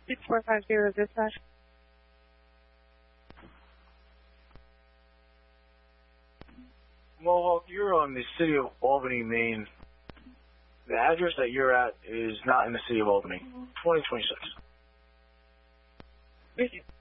6450 dispatch. Mohawk, you're on the City of Albany, Maine. The address that you're at is not in the City of Albany. 2026. Thank you.